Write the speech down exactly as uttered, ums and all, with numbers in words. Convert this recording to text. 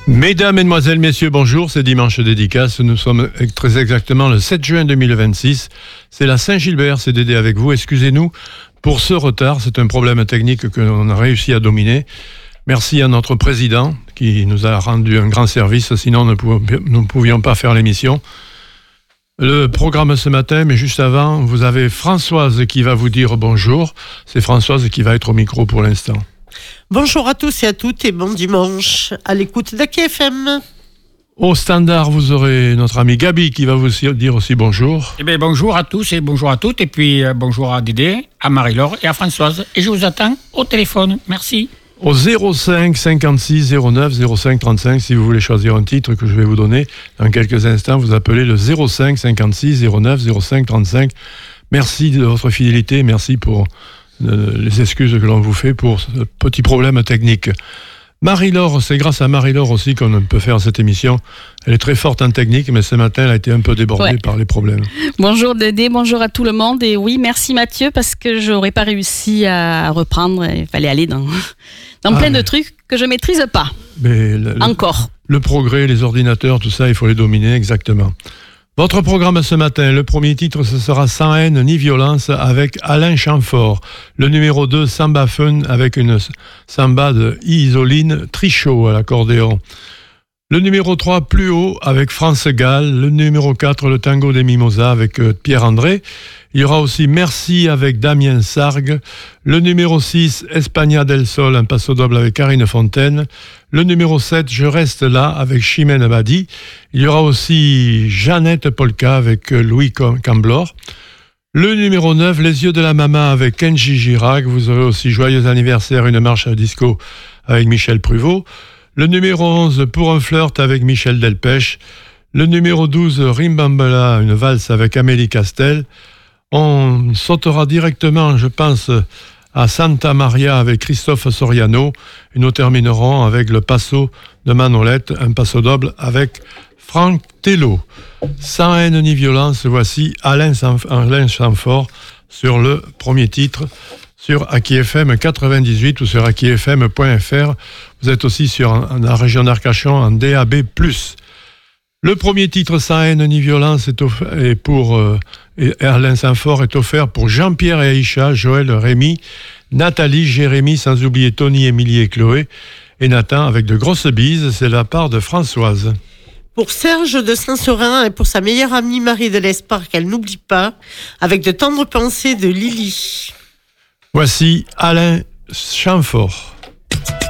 Mesdames, Mesdemoiselles, Messieurs, bonjour, c'est Dimanche Dédicace, nous sommes très exactement le sept juin deux mille vingt-six, c'est la Saint-Gilbert, c'est Dédé avec vous, excusez-nous pour ce retard, c'est un problème technique que l'on a réussi à dominer. Merci à notre président qui nous a rendu un grand service, sinon nous ne pouvions pas faire l'émission. Le programme ce matin, mais juste avant, vous avez Françoise qui va vous dire bonjour, c'est Françoise qui va être au micro pour l'instant. Bonjour à tous et à toutes et bon dimanche à l'écoute d'A K F M. Au standard, vous aurez notre ami Gabi qui va vous dire aussi bonjour. Eh bien, bonjour à tous et bonjour à toutes. Et puis euh, bonjour à Dédé, à Marie-Laure et à Françoise. Et je vous attends au téléphone. Merci. Au zéro cinq cinquante-six zéro neuf zéro cinq trente-cinq, si vous voulez choisir un titre que je vais vous donner dans quelques instants, vous appelez le zéro cinq cinquante-six zéro neuf zéro cinq trente-cinq. Merci de votre fidélité, merci pour euh, les excuses que l'on vous fait pour ce petit problème technique. Marie-Laure, c'est grâce à Marie-Laure aussi qu'on peut faire cette émission. Elle est très forte en technique, mais ce matin, elle a été un peu débordée ouais. par les problèmes. Bonjour Dédé, bonjour à tout le monde. Et oui, merci Mathieu, parce que je n'aurais pas réussi à reprendre. Il fallait aller dans, dans ah, plein mais... de trucs que je ne maîtrise pas. Mais le, Encore. Le, le progrès, les ordinateurs, tout ça, il faut les dominer, exactement. Votre programme ce matin, le premier titre, ce sera Sans haine ni violence avec Alain Chamfort. Le numéro deux, Samba Fun avec une samba de Isoline Trichot à l'accordéon. Le numéro trois, Plus haut avec France Gall. Le numéro quatre, le Tango des Mimosas avec Pierre-André. Il y aura aussi Merci avec Damien Sargue. Le numéro six, Espagna del Sol, un passo doble avec Karine Fontaine. Le numéro sept, Je reste là avec Chimène Badi. Il y aura aussi Jeannette Polka avec Louis Camblor. Le numéro neuf, Les yeux de la maman avec Kenji Girac. Vous aurez aussi Joyeux anniversaire, une marche à disco avec Michel Pruvot. Le numéro onze, Pour un flirt avec Michel Delpech. Le numéro douze, Rimbambala, une valse avec Amélie Castel. On sautera directement, je pense, à Santa Maria avec Christophe Soriano. Et nous terminerons avec le passo de Manolette, un passo double avec Franck Tello. Sans haine ni violence, voici Alain Chamfort sur le premier titre sur A K F M quatre-vingt-dix-huit ou sur A K F M point F R. Vous êtes aussi sur la région d'Arcachon en D A B plus. Le premier titre, Sans haine ni violence, est, off- est pour euh, et Alain Chamfort est offert pour Jean-Pierre et Aïcha, Joël, Rémi, Nathalie, Jérémy, sans oublier Tony, Émilie et Chloé, et Nathan avec de grosses bises. C'est la part de Françoise. Pour Serge de Saint-Seurin et pour sa meilleure amie Marie de l'Espar qu'elle n'oublie pas, avec de tendres pensées de Lily. Voici Alain Chamfort.